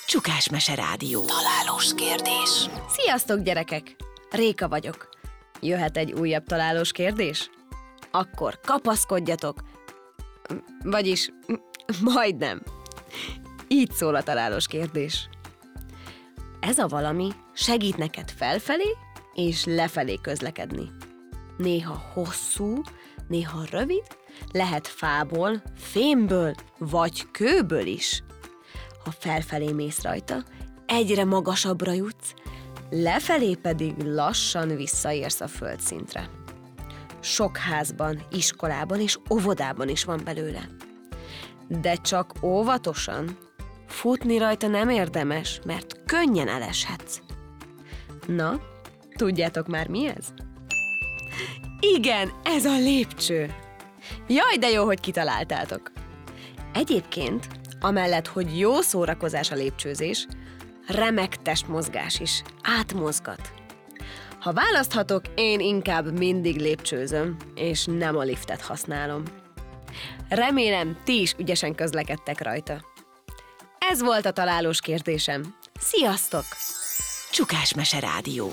Csukásmese Rádió. Találós kérdés. Sziasztok, gyerekek! Réka vagyok. Jöhet egy újabb találós kérdés? Akkor kapaszkodjatok. Vagyis, majdnem. Így szól a találós kérdés. Ez a valami segít neked felfelé és lefelé közlekedni. Néha hosszú, néha rövid, lehet fából, fémből vagy kőből is. Ha felfelé mész rajta, egyre magasabbra jutsz, lefelé pedig lassan visszaérsz a földszintre. Sok házban, iskolában és óvodában is van belőle. De csak óvatosan. Futni rajta nem érdemes, mert könnyen eleshetsz. Na, tudjátok már mi ez? Igen, ez a lépcső! Jaj, de jó, hogy kitaláltátok! Egyébként, amellett, hogy jó szórakozás a lépcsőzés, remek testmozgás is, átmozgat. Ha választhatok, én inkább mindig lépcsőzöm, és nem a liftet használom. Remélem, ti is ügyesen közlekedtek rajta. Ez volt a találós kérdésem. Sziasztok! Csukásmese Rádió.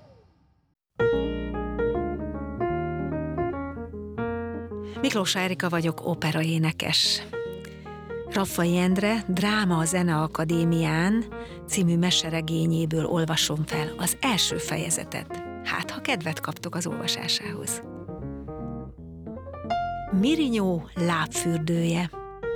Miklós Erika vagyok, operaénekes. Raffai Endre Dráma a Zeneakadémián című meseregényéből olvasom fel az első fejezetet. Hát, ha kedvet kaptok az olvasásához. Mirinyó lábfürdője.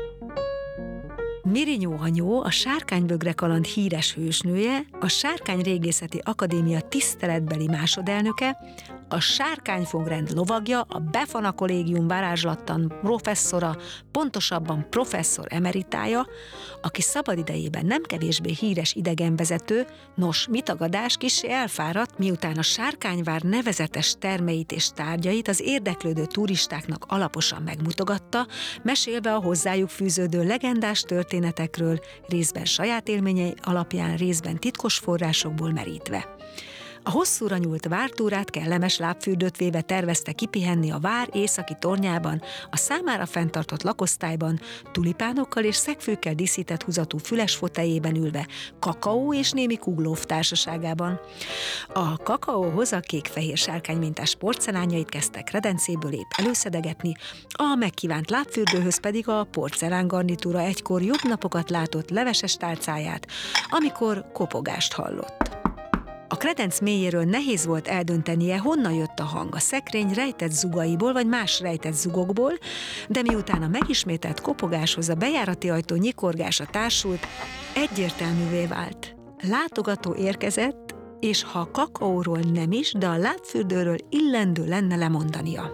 Mirinyó anyó, a Sárkánybögre kaland híres hősnője, a Sárkányrégészeti Akadémia tiszteletbeli másodelnöke, a Sárkányfogrend lovagja, a Befana Kollégium varázslattan professzora, pontosabban professzor emeritája, aki szabadidejében nem kevésbé híres idegenvezető, nos, mitagadás kissé elfáradt, miután a Sárkányvár nevezetes termeit és tárgyait az érdeklődő turistáknak alaposan megmutogatta, mesélve a hozzájuk fűződő legendás történetekről, részben saját élményei alapján, részben titkos forrásokból merítve. A hosszúra nyúlt vártúrát kellemes lábfürdőt véve tervezte kipihenni a vár északi tornyában, a számára fenntartott lakosztályban, tulipánokkal és szegfűkkel díszített húzatú füles foteljében ülve, kakaó és némi kuglóf társaságában. A kakaóhoz a kék-fehér sárkánymintás porcelánjait kezdte kredencéből épp előszedegetni, a megkívánt lábfürdőhöz pedig a porcelán garnitúra egykor jobb napokat látott leveses tálcáját, amikor kopogást hallott. A kredenc mélyéről nehéz volt eldöntenie, honnan jött a hang, a szekrény rejtett zugaiból vagy más rejtett zugokból, de miután a megismételt kopogáshoz a bejárati ajtó nyikorgása társult, egyértelművé vált. Látogató érkezett, és ha a kakaóról nem is, de a lábfürdőről illendő lenne lemondania.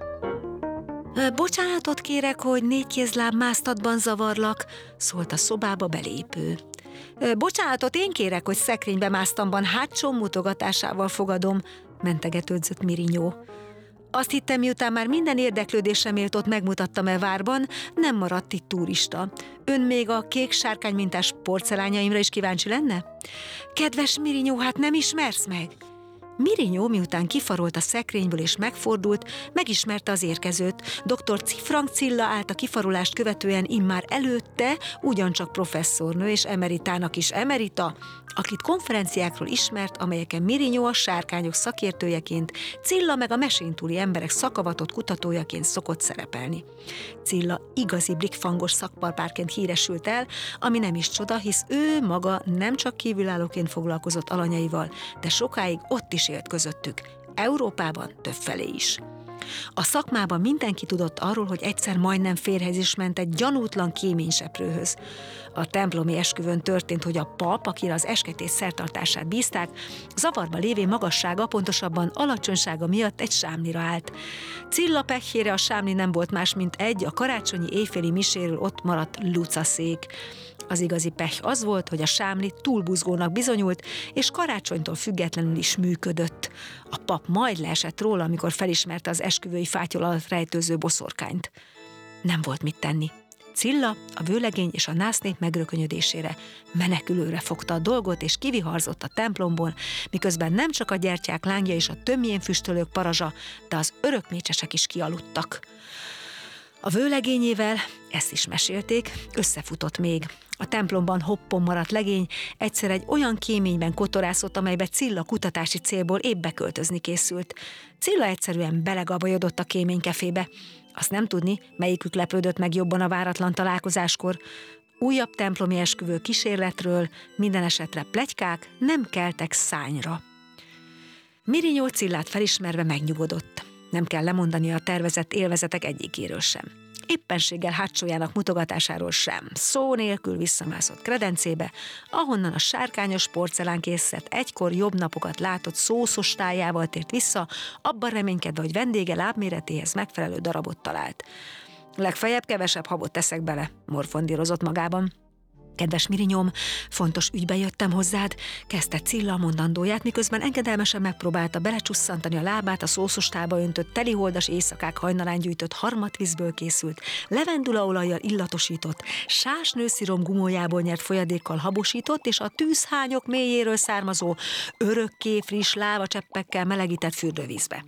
Bocsánatot kérek, hogy négykézláb másztatban zavarlak, szólt a szobába belépő. Bocsánatot én kérek, hogy szekrénybe másztamban hátsó mutogatásával fogadom, mentegetődzött Mirinyó. Azt hittem, miután már minden érdeklődésemet ott megmutattam várban, nem maradt itt turista. Ön még a kék sárkánymintás porcelányaimra is kíváncsi lenne? Kedves Mirinyó, hát nem ismersz meg? Mirinyó, miután kifarolt a szekrényből és megfordult, megismerte az érkezőt. Dr. Cifrang Cilla állt a kifarulást követően immár előtte, ugyancsak professzornő és emeritának is emerita, akit konferenciákról ismert, amelyeken Mirinyó a sárkányok szakértőjeként, Cilla meg a mesén túli emberek szakavatott kutatójaként szokott szerepelni. Cilla igazi blikfangos szakbarpárként híresült el, ami nem is csoda, hisz ő maga nem csak kívülállóként foglalkozott alanyaival, de sokáig ott is élt közöttük, Európában többfelé is. A szakmában mindenki tudott arról, hogy egyszer majdnem férjhez is ment egy gyanútlan kéményseprőhöz. A templomi esküvőn történt, hogy a pap, akire az esketés szertartását bízták, zavarba lévő magassága, pontosabban alacsonysága miatt egy sámlira állt. Cilla pehjére a sámli nem volt más, mint egy a karácsonyi éjféli miséről ott maradt lucaszék. Az igazi pehj az volt, hogy a sámli túl buzgónak bizonyult, és karácsonytól függetlenül is működött. A pap majd leesett róla, amikor felismerte az esküvői fátyol alatt rejtőző boszorkányt. Nem volt mit tenni. Cilla a vőlegény és a násznép megrökönyödésére menekülőre fogta a dolgot, és kiviharzott a templomból, miközben nem csak a gyertyák lángja és a tömjén füstölők parazsa, de az örökmécsesek is kialudtak. A vőlegényével, ezt is mesélték, összefutott még. A templomban hoppon maradt legény egyszer egy olyan kéményben kotorászott, amelybe Cilla kutatási célból épp beköltözni készült. Cilla egyszerűen belegabajodott a kéménykefébe. Azt nem tudni, melyikük lepődött meg jobban a váratlan találkozáskor. Újabb templomi esküvő kísérletről, minden esetre pletykák nem keltek szányra. Mirinyó Cillát felismerve megnyugodott. Nem kell lemondani a tervezett élvezetek egyikéről sem. Éppenséggel hátsójának mutogatásáról sem. Szó nélkül visszamászott kredencébe, ahonnan a sárkányos porcelánkészlet egykor jobb napokat látott szószos tájával tért vissza, abban reménykedve, hogy vendége lábméretéhez megfelelő darabot talált. Legfeljebb kevesebb habot teszek bele, morfondírozott magában. Kedves Mirinyóm, fontos ügybe jöttem hozzád, kezdte Cilla a mondandóját, miközben engedelmesen megpróbálta belecsusszantani a lábát a szószostába öntött teliholdas éjszakák hajnalán gyűjtött harmatvízből készült, levendulaolajjal illatosított, sásnőszirom gumójából nyert folyadékkal habosított és a tűzhányok mélyéről származó, örökké friss lávacseppekkel melegített fürdővízbe.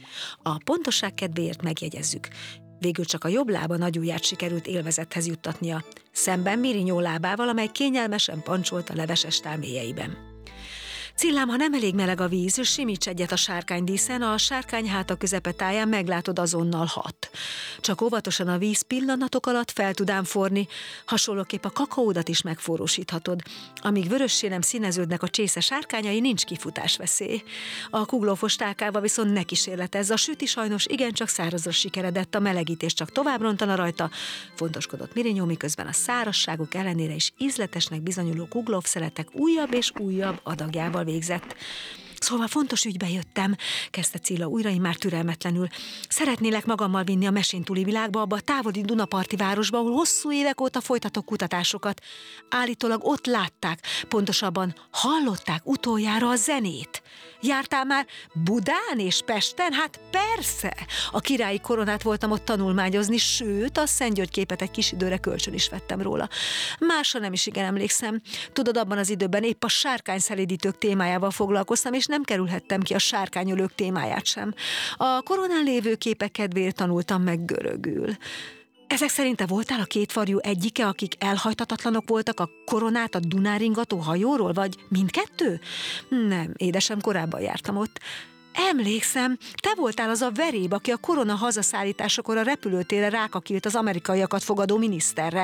A pontosság kedvéért megjegyezzük. Végül csak a jobb lába nagyujját sikerült élvezethez juttatnia, szemben Mirinyó lábával, amely kényelmesen pancsolt a leveses tál mélyeiben. Cillám, ha nem elég meleg a víz, simíts egyet a sárkánydíszen, a sárkány háta közepetáján meglátod azonnal 6. Csak óvatosan a víz pillanatok alatt fel tud ám forni, hasonlóképp a kakaódat is megforrósíthatod. Amíg vörössé nem színeződnek a csésze sárkányai, nincs kifutásveszély. A kuglófos tálkával viszont ne kísérletezz, a süti sajnos igencsak szárazra sikeredett, a melegítés csak tovább rontana rajta, fontoskodott Mirinyó, miközben a szárazságuk ellenére is ízletesnek bizonyuló kuglófszeletek újabb és újabb adagjával végzett. Szóval fontos ügybe jöttem, kezdte Cilla újra, már türelmetlenül. Szeretnélek magammal vinni a mesén túli világba, abba a távoli Dunaparti városba, ahol hosszú évek óta folytatok kutatásokat. Állítólag ott látták, pontosabban hallották utoljára a zenét. Jártál már Budán és Pesten? Hát persze! A királyi koronát voltam ott tanulmányozni, sőt, a Szent György képet egy kis időre kölcsön is vettem róla. Másra nem is igen emlékszem. Tudod, abban az időben épp a sárkányszelídítők témájával foglalkoztam, és nem kerülhettem ki a sárkányölők témáját sem. A koronán lévő képek kedvéért tanultam meg görögül. Ezek szerint te voltál a két varjú egyike, akik elhajtatatlanok voltak a koronát a Dunán ringató hajóról, vagy mindkettő? Nem, édesem, korábban jártam ott. Emlékszem, te voltál az a veréb, aki a korona hazaszállításakor a repülőtérre rákakilt az amerikaiakat fogadó miniszterre.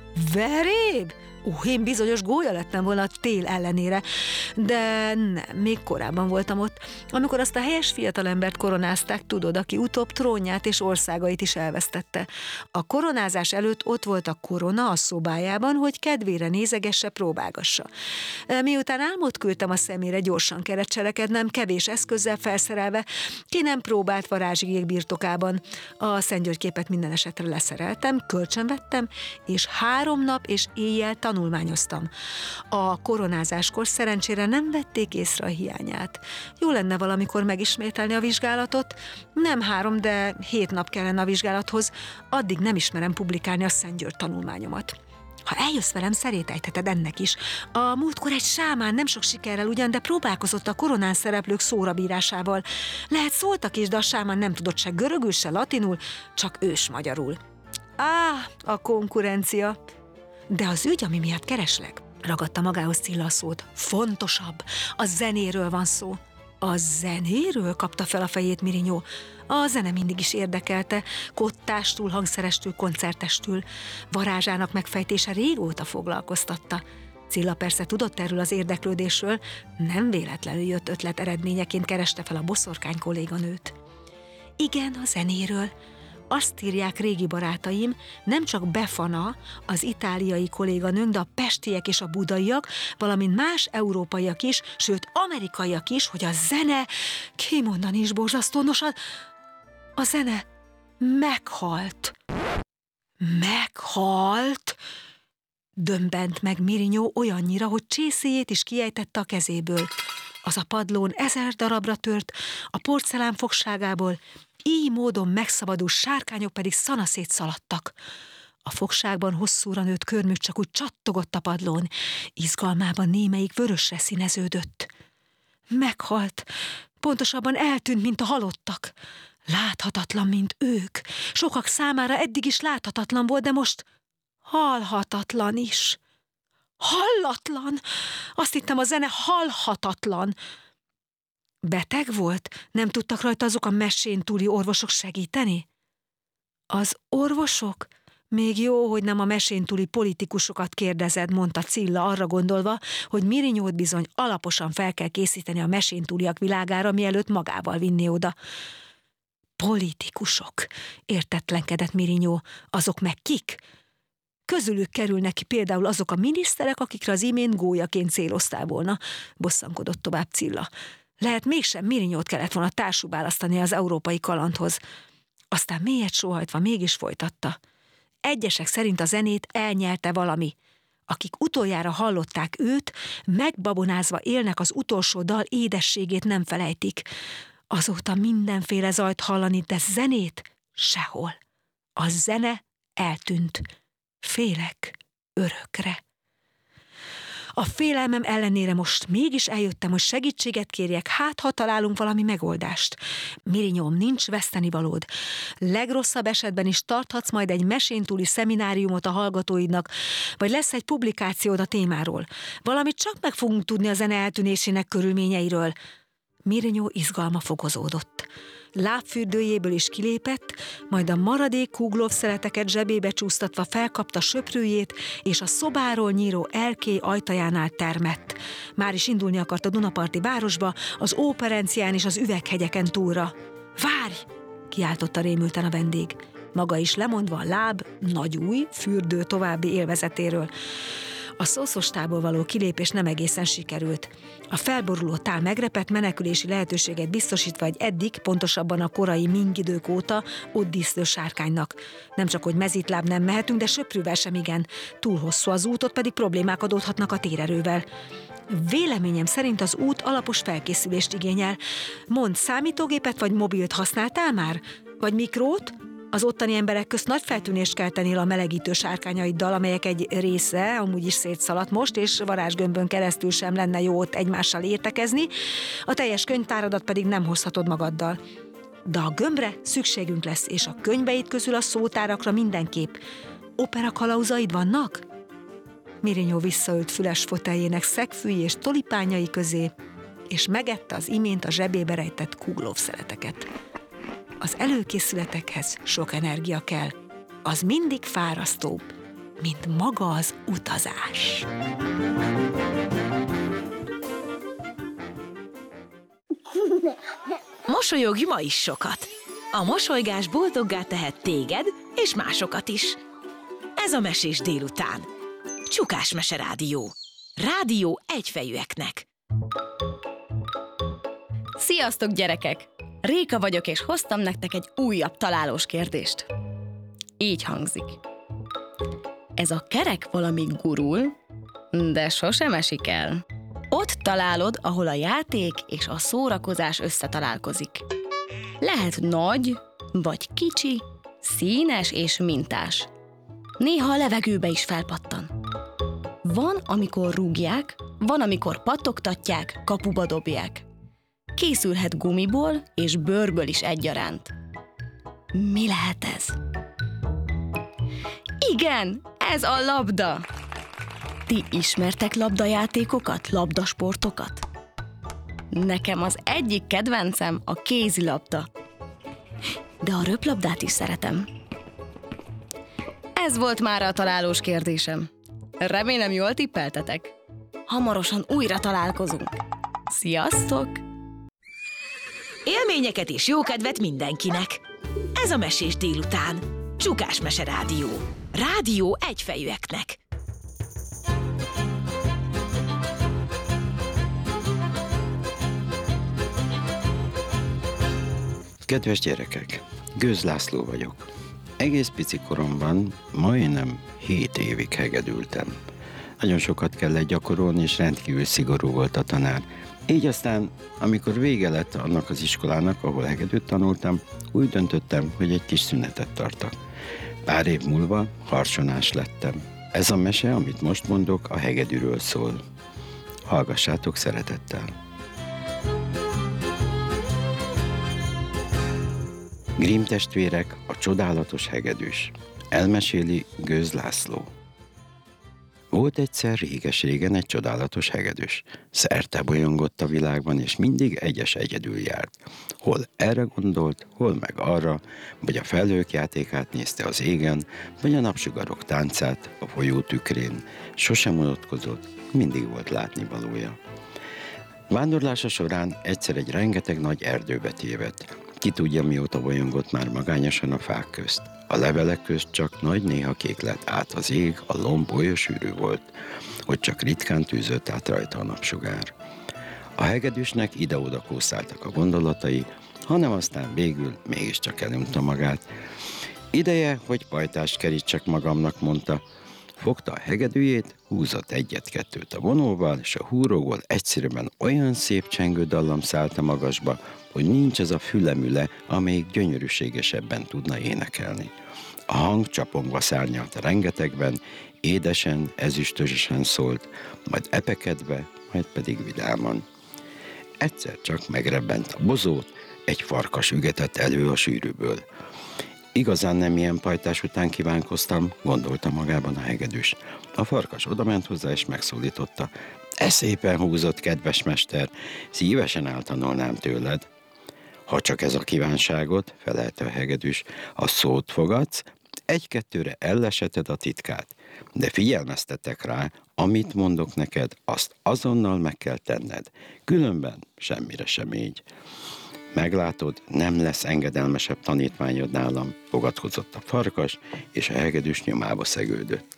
Veréb? Én bizonyos gólya lettem volna a tél ellenére, de nem, még korábban voltam ott, amikor azt a helyes fiatalembert koronázták, tudod, aki utóbb trónját és országait is elvesztette. A koronázás előtt ott volt a korona a szobájában, hogy kedvére nézegesse, próbálgassa. Miután álmot küldtem a szemére, gyorsan kellett cselekednem, kevés eszközzel felszerelve, ki nem próbált varázsigék birtokában. A Szent György képet minden esetre leszereltem, kölcsönvettem, és 3 nap és éjjel tanulmányoztam. A koronázáskor szerencsére nem vették észre a hiányát. Jó lenne valamikor megismételni a vizsgálatot, nem 3, de 7 nap kellene a vizsgálathoz, addig nem ismerem publikálni a Szent György tanulmányomat. Ha eljössz velem, szerét ejtheted ennek is. A múltkor egy sámán, nem sok sikerrel ugyan, de próbálkozott a koronán szereplők szórabírásával. Lehet szóltak is, de a sámán nem tudott se görögül, se latinul, csak ősmagyarul. A konkurencia. De az ügy, ami miatt kereslek, ragadta magához Cilla a szót, fontosabb, a zenéről van szó. A zenéről? Kapta fel a fejét Mirinyó. A zene mindig is érdekelte, kottástól, hangszerestül, koncertestül. Varázsának megfejtése régóta foglalkoztatta. Cilla persze tudott erről az érdeklődésről, nem véletlenül jött ötlet eredményeként kereste fel a boszorkány kolléganőt. Igen, a zenéről. Azt írják régi barátaim, nem csak Befana, az itáliai kolléganőnk, de a pestiek és a budaiak, valamint más európaiak is, sőt amerikaiak is, hogy a zene, kimondani is borzasztó, nos, a zene meghalt. Meghalt? Dömbent meg Mirinyó olyannyira, hogy csészéjét is kiejtette a kezéből. Az a padlón 1000 darabra tört, a porcelán fogságából, így módon megszabadult sárkányok pedig szanaszét szaladtak. A fogságban hosszúra nőtt körmük csak úgy csattogott a padlón, izgalmában némelyik vörösre színeződött. Meghalt, pontosabban eltűnt, mint a halottak. Láthatatlan, mint ők. Sokak számára eddig is láthatatlan volt, de most hallhatatlan is. Hallatlan! Azt hittem, a zene hallhatatlan. Beteg volt? Nem tudtak rajta azok a mesén túli orvosok segíteni? Az orvosok? Még jó, hogy nem a mesén túli politikusokat kérdezed, mondta Cilla arra gondolva, hogy Mirinyót bizony alaposan fel kell készíteni a mesén túliak világára, mielőtt magával vinni oda. Politikusok, értetlenkedett Mirinyó, azok meg kik? Közülük kerülnek ki például azok a miniszterek, akikre az imént gólyaként céloztál volna, bosszankodott tovább Cilla. Lehet mégsem Mirinyót kellett volna társul választani az európai kalandhoz. Aztán mélyet sóhajtva mégis folytatta. Egyesek szerint a zenét elnyelte valami. Akik utoljára hallották őt, megbabonázva élnek, az utolsó dal édességét nem felejtik. Azóta mindenféle zajt hallani, de zenét sehol. A zene eltűnt. Félek örökre. A félelmem ellenére most mégis eljöttem, hogy segítséget kérjek, hát ha találunk valami megoldást. Mirinyóm, nincs vesztenivalód. Legrosszabb esetben is tarthatsz majd egy mesén túli szemináriumot a hallgatóidnak, vagy lesz egy publikációd a témáról. Valamit csak meg fogunk tudni a zene eltűnésének körülményeiről. Mirinyó izgalma fokozódott. Lábfürdőjéből is kilépett, majd a maradék Kuglov szeleteket zsebébe csúsztatva felkapta söprűjét, és a szobáról nyíró erkély ajtajánál termett. Már is indulni akart a Dunaparti városba, az Óperencián és az Üveghegyeken túlra. Várj! Kiáltotta rémülten a vendég. Maga is lemondva a láb, nagy új, fürdő további élvezetéről. A szószostából való kilépés nem egészen sikerült. A felboruló tál megrepett, menekülési lehetőséget biztosítva egy eddig, pontosabban a korai Ming idők óta ott díszlő sárkánynak. Nem csak, hogy mezítláb nem mehetünk, de söprűvel sem igen. Túl hosszú az út, ott pedig problémák adódhatnak a térerővel. Véleményem szerint az út alapos felkészülést igényel. Mondd, számítógépet vagy mobilt használtál már? Vagy mikrót? Az ottani emberek közt nagy feltűnést keltenél a melegítő sárkányaiddal, amelyek egy része amúgy is szétszaladt most, és varázsgömbön keresztül sem lenne jó ott egymással értekezni, a teljes könyvtáradat pedig nem hozhatod magaddal. De a gömbre szükségünk lesz, és a könyveid közül a szótárakra mindenképp. Operakalauz-aid vannak? Mirinyó visszaült füles foteljének szegfűi és tolipányai közé, és megette az imént a zsebébe rejtett Kuglov szeleteket. Az előkészületekhez sok energia kell. Az mindig fárasztóbb, mint maga az utazás. Mosolyogj ma is sokat! A mosolygás boldoggá tehet téged és másokat is. Ez a Mesés délután. Csukás Mese Rádió. Rádió egyfejűeknek. Sziasztok, gyerekek! Réka vagyok, és hoztam nektek egy újabb találós kérdést. Így hangzik. Ez a kerek valami gurul, de sosem esik el. Ott találod, ahol a játék és a szórakozás összetalálkozik. Lehet nagy, vagy kicsi, színes és mintás. Néha a levegőbe is felpattan. Van, amikor rúgják, van, amikor pattogtatják, kapuba dobják. Készülhet gumiból és bőrből is egyaránt. Mi lehet ez? Igen, ez a labda! Ti ismertek labdajátékokat, labdasportokat? Nekem az egyik kedvencem a kézilabda. De a röplabdát is szeretem. Ez volt már a találós kérdésem. Remélem, jól tippeltetek. Hamarosan újra találkozunk. Sziasztok! Élményeket és jókedvet mindenkinek. Ez a Mesés délután. Csukás Mese Rádió. Rádió egyfejűeknek. Kedves gyerekek, Gőz László vagyok. Egész pici koromban majdnem 7 évig hegedültem. Nagyon sokat kellett gyakorolni, és rendkívül szigorú volt a tanár. Így aztán, amikor vége lett annak az iskolának, ahol hegedűt tanultam, úgy döntöttem, hogy egy kis szünetet tartok. Pár év múlva harsonás lettem. Ez a mese, amit most mondok, a hegedűről szól. Hallgassátok szeretettel! Grimm testvérek, a csodálatos hegedűs. Elmeséli Gőz László. Volt egyszer réges-régen egy csodálatos hegedűs. Szerte bolyongott a világban, és mindig egyedül járt. Hol erre gondolt, hol meg arra, vagy a felhők játékát nézte az égen, vagy a napsugarok táncát a folyó tükrén. Sosem unatkozott, mindig volt látnivalója. Vándorlása során egyszer egy rengeteg nagy erdőbe tévedt. Ki tudja, mióta bolyongott már magányosan a fák közt. A levelek közt csak nagy néha kék lett át az ég, a lomb olyan sűrű volt, hogy csak ritkán tűzött át rajta a napsugár. A hegedűsnek ide-oda kószáltak a gondolatai, hanem aztán végül mégiscsak elunta magát. Ideje, hogy pajtást kerítsek magamnak, mondta. Fogta a hegedűjét, húzott egyet-kettőt a vonóval, és a húróból egyszerűen olyan szép csengő dallam szállt a magasba, hogy nincs az a fülemüle, amelyik gyönyörűségesebben tudna énekelni. A hang csapongva szárnyalt a rengetegben, édesen, ezüstösen szólt, majd epekedve, majd pedig vidáman. Egyszer csak megrebbent a bozót, egy farkas ügetett elő a sűrűből. Igazán nem ilyen pajtás után kívánkoztam, gondolta magában a hegedűs. A farkas odament hozzá és megszólította. Szépen húzott, kedves mester, szívesen eltanulnám tőled. Ha csak ez a kívánságot, felelte a hegedűs, a szót fogadsz, egy-kettőre elleseted a titkát. De figyelmeztetek rá, amit mondok neked, azt azonnal meg kell tenned. Különben semmire sem így. Meglátod, nem lesz engedelmesebb tanítványod nálam, fogadkozott a farkas, és a hegedűs nyomába szegődött.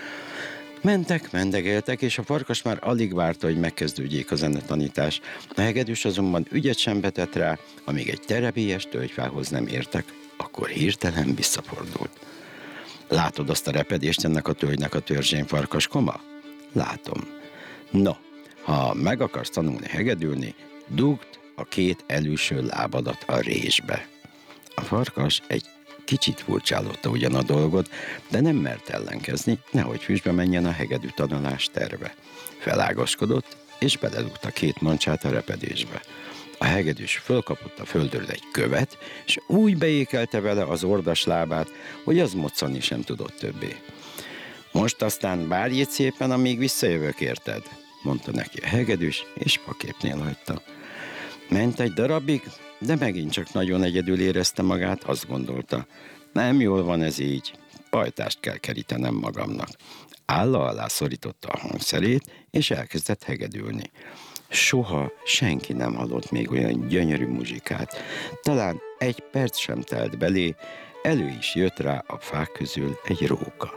Mentek, mendegeltek, és a farkas már alig várta, hogy megkezdődjék a zenetanítás. A hegedűs azonban ügyet sem vetett rá, amíg egy terebélyes tölgyfához nem értek, akkor hirtelen visszafordult. Látod azt a repedést ennek a tölgynek a törzsén, farkaskoma? Látom. No, ha meg akarsz tanulni hegedülni, dugd a két előső lábadat a résbe. A farkas egy kicsit furcsálódta ugyan a dolgot, de nem mert ellenkezni, nehogy füstbe menjen a hegedű tanulás terve. Felágaskodott, és beledugta két mancsát a repedésbe. A hegedűs fölkapott a földről egy követ, és úgy beékelte vele az ordas lábát, hogy az moccani sem tudott többé. Most aztán várj itt szépen, amíg visszajövök, érted? Mondta neki a hegedűs, és paképnél hagyta. Ment egy darabig, de megint csak nagyon egyedül érezte magát, azt gondolta. Nem jól van ez így, pajtást kell kerítenem magamnak. Álla alá szorította a hangszerét, és elkezdett hegedülni. Soha senki nem hallott még olyan gyönyörű muzsikát. Talán egy perc sem telt belé, elő is jött rá a fák közül egy róka.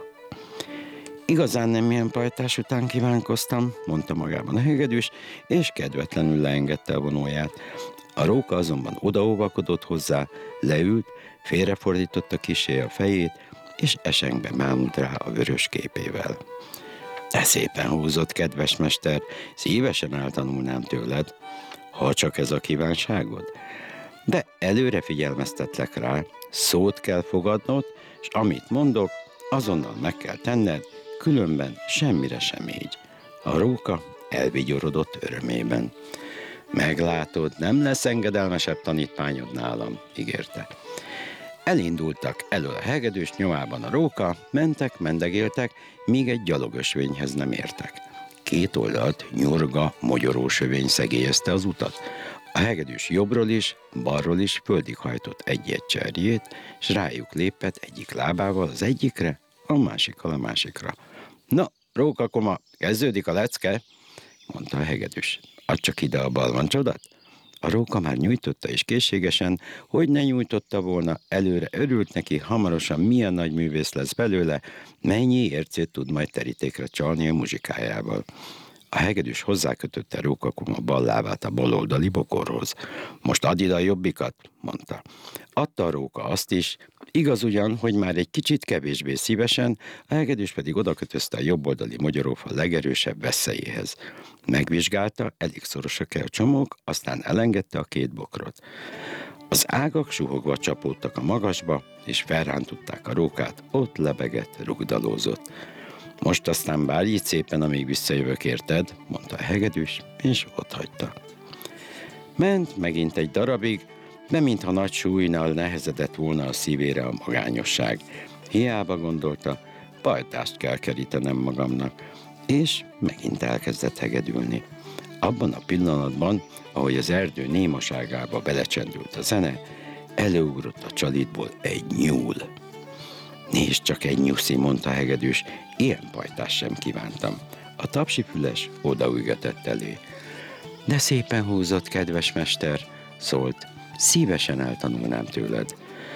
Igazán nem ilyen pajtás után kívánkoztam, mondta magában a hegedűs, és kedvetlenül leengedte a vonóját. A róka azonban odaóvakodott hozzá, leült, félrefordította kissé a fejét, és esengbe mámult rá a vörös képével. De szépen húzott, kedves mester, szívesen eltanulnám tőled, ha csak ez a kívánságod. De előre figyelmeztetlek rá, szót kell fogadnod, és amit mondok, azonnal meg kell tenned, különben semmire sem így. A róka elvigyorodott örömében. Meglátod, nem lesz engedelmesebb tanítványod nálam, ígérte. Elindultak elől a hegedűs, nyomában a róka, mentek, mendegéltek, míg egy gyalogösvényhez nem értek. Két oldalt nyurga, mogyorós övény szegélyezte az utat. A hegedűs jobbról is, balról is földig hajtott egy-egy cserjét, s rájuk lépett egyik lábával az egyikre, a másikkal a másikra. Na, rókakoma, kezdődik a lecke, mondta a hegedűs. Add csak ide a balmancsodat. A róka már nyújtotta is készségesen, hogy ne nyújtotta volna, előre örült neki, hamarosan milyen nagy művész lesz belőle, mennyi ércét tud majd terítékre csalni a muzsikájával. A hegedűs hozzákötötte rókakoma bal lábát a baloldali bokorhoz. Most add ide a jobbikat, mondta. Adta a róka azt is, igaz ugyan, hogy már egy kicsit kevésbé szívesen, a hegedűs pedig odakötözte a jobboldali mogyorófa legerősebb veszélyéhez. Megvizsgálta, elég szorosak-e a csomók, aztán elengedte a két bokrot. Az ágak suhogva csapódtak a magasba, és felrántották a rókát, ott lebegett, rugdalózott. Most aztán várj itt szépen, amíg visszajövök, érted? Mondta a hegedűs, és otthagyta. Ment megint egy darabig, de mintha nagy súlynal nehezedett volna a szívére a magányosság. Hiába gondolta, pajtást kell kerítenem magamnak, és megint elkezdett hegedülni. Abban a pillanatban, ahogy az erdő némaságába belecsendült a zene, előugrott a családból egy nyúl. Nézd csak, egy nyuszi, mondta hegedűs, ilyen pajtást sem kívántam. A tapsifüles odaügetett elé. De szépen húzott, kedves mester, szólt, szívesen eltanulnám tőled.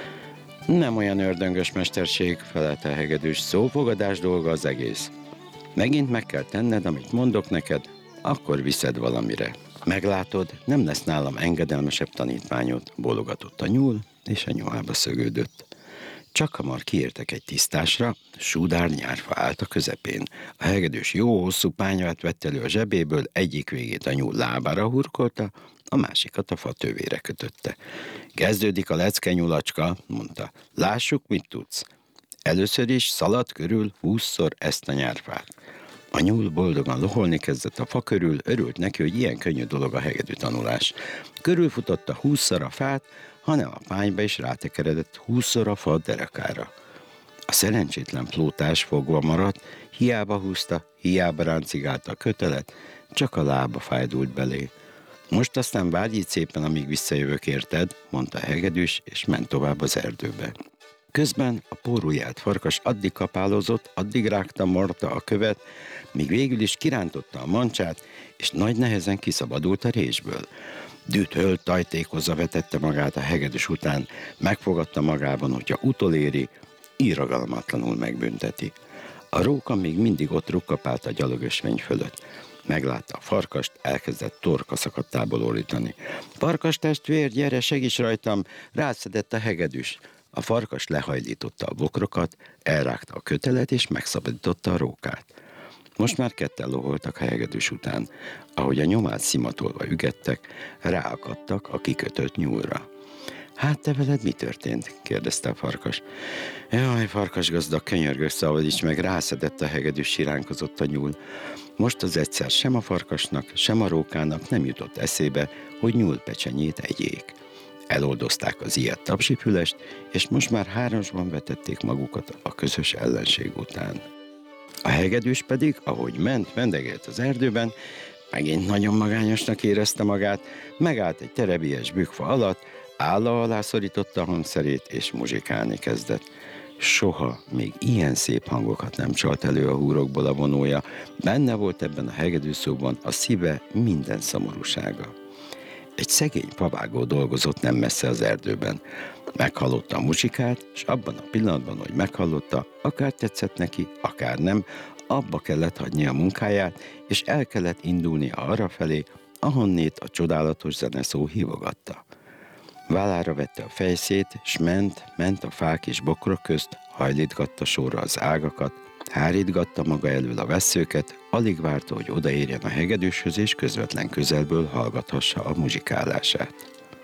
Nem olyan ördöngös mesterség, felelte hegedűs, szófogadás dolga az egész. Megint meg kell tenned, amit mondok neked, akkor viszed valamire. Meglátod, nem lesz nálam engedelmesebb tanítványod, bólogatott a nyúl, és a nyomába szögődött. Csak hamar kiértek egy tisztásra, súdár nyárfa állt a közepén. A hegedűs jó hosszú pányvát vett elő a zsebéből, egyik végét a nyúl lábára hurkolta, a másikat a fa tövére kötötte. Kezdődik a lecke, nyulacska, mondta. Lássuk, mit tudsz. Először is szaladt körül 20-szor ezt a nyárfát. A nyúl boldogan loholni kezdett a fa körül, örült neki, hogy ilyen könnyű dolog a hegedű tanulás. Körülfutotta 20-szor a fát, hanem a pányba is rátekeredett 20-szor a fa derekára. A szerencsétlen plótás fogva maradt, hiába húzta, hiába ráncigálta a kötelet, csak a lába fájdult belé. Most aztán várj itt szépen, amíg visszajövök, érted, mondta a hegedűs, és ment tovább az erdőbe. Közben a pórujját farkas addig kapálozott, addig rágta, marta a követ, míg végül is kirántotta a mancsát, és nagy nehezen kiszabadult a résből. Dühölt, tajtékozva vetette magát a hegedűs után, megfogadta magában, hogyha utoléri, irgalmatlanul megbünteti. A róka még mindig ott rukkapált a gyalogösvény fölött. Meglátta a farkast, elkezdett torka szakadtából orítani. Farkas testvér, gyere, segíts rajtam, rászedett a hegedűs. A farkas lehajlította a bokrokat, elrágta a kötelet és megszabadította a rókát. Most már ketten loholtak a hegedűs után. Ahogy a nyomát szimatolva ügettek, ráakadtak a kikötött nyúlra. Hát te veled mi történt? kérdezte a farkas. Jaj, farkas gazdag, könyörgök, szabadíts meg, rászedett a hegedűs, siránkozott a nyúl. Most az egyszer sem a farkasnak, sem a rókának nem jutott eszébe, hogy nyúlpecsenyét egyék. Eloldozták az ilyet tapsifülest, és most már hármasban vetették magukat a közös ellenség után. A hegedűs pedig, ahogy ment, mendegélt az erdőben, megint nagyon magányosnak érezte magát, megállt egy terebélyes bükkfa alatt, álla alá szorította a hangszerét, és muzsikálni kezdett. Soha még ilyen szép hangokat nem csalt elő a húrokból a vonója, benne volt ebben a hegedűszóban a szíve minden szomorúsága. Egy szegény pavágó dolgozott nem messze az erdőben. Meghallotta a muzsikát, és abban a pillanatban, hogy meghallotta, akár tetszett neki, akár nem, abba kellett hagyni a munkáját, és el kellett indulnia arrafelé, ahonnét a csodálatos zeneszó hívogatta. Vállára vette a fejszét, s ment a fák és bokrok közt, hajlítgatta sorra az ágakat, hárítgatta maga elől a vesszőket, alig várta, hogy odaérjen a hegedűshöz, és közvetlen közelből hallgathassa a muzsikálását.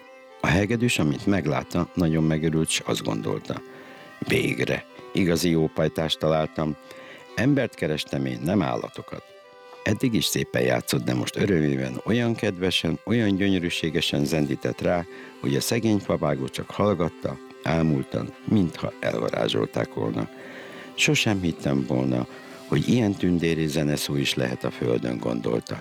A hegedűs, amint meglátta, nagyon megörült, s azt gondolta. Végre, igazi jó pajtást találtam. Embert kerestem én, nem állatokat. Eddig is szépen játszott, de most örömében olyan kedvesen, olyan gyönyörűségesen zendített rá, hogy a szegény pavágó csak hallgatta, ámultan, mintha elvarázsolták volna. Sosem hittem volna, hogy ilyen tündéri zeneszó is lehet a földön, gondolta.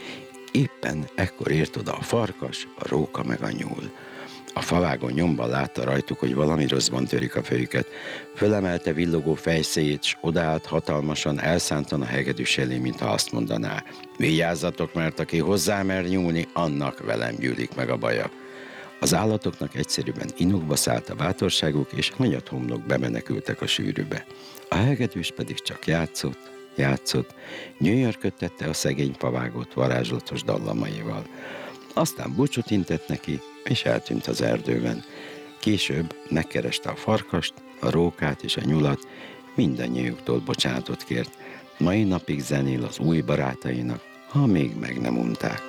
Éppen ekkor ért oda a farkas, a róka meg a nyúl. A favágó nyomban látta rajtuk, hogy valami rosszban törik a fejüket. Fölemelte villogó fejszéjét, s odaállt hatalmasan, elszántan a hegedűs elé, mintha azt mondaná. Vigyázzatok, mert aki hozzá mer nyúlni, annak velem gyűlik meg a baja. Az állatoknak egyszerűen inukba szállt a bátorságuk, és hanyathomlok bemenekültek a sűrűbe. A hegedűs pedig csak játszott, nyűjörködtette a szegény pavágót varázslatos dallamaival. Aztán búcsút intett neki, és eltűnt az erdőben. Később megkereste a farkast, a rókát és a nyulat, mindannyiuktól bocsánatot kért. Mai napig zenél az új barátainak, ha még meg nem unták.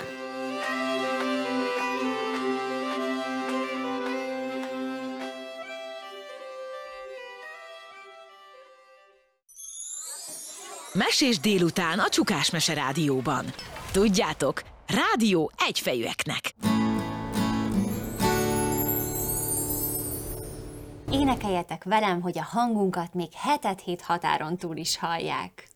Mesés délután a Csukás Mese Rádióban. Tudjátok, rádió egyfejűeknek. Énekeljetek velem, hogy a hangunkat még hetet hét határon túl is hallják.